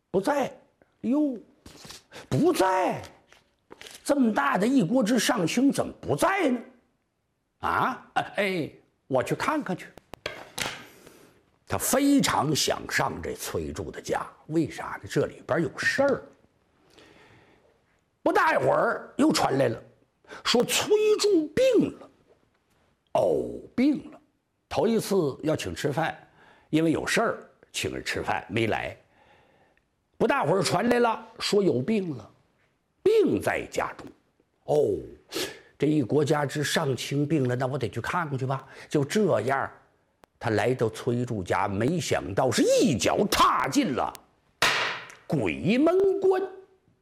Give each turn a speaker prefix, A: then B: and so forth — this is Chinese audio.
A: 不在。哟，不在，这么大的一国之上卿怎么不在呢？啊，哎，我去看看去。他非常想上这崔杼的家，为啥呢？这里边有事儿。不大一会儿又传来了，说崔杼病了。哦，病了。头一次要请吃饭，因为有事儿请人吃饭没来。不大会儿传来了，说有病了，病在家中。哦，这一国家之上卿病了，那我得去看看去吧。就这样，他来到崔杼家，没想到是一脚踏进了鬼门关。